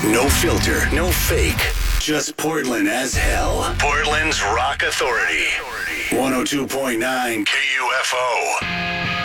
No filter, no fake. Just Portland as hell. Portland's Rock Authority. 102.9 KUFO.